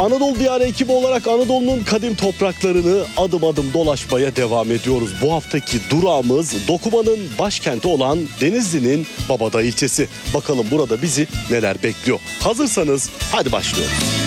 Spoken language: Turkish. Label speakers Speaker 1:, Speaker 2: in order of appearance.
Speaker 1: Anadolu Diyarı ekibi olarak Anadolu'nun kadim topraklarını adım adım dolaşmaya devam ediyoruz. Bu haftaki durağımız Dokuman'ın başkenti olan Denizli'nin Babadağ ilçesi. Bakalım burada bizi neler bekliyor. Hazırsanız hadi başlıyoruz.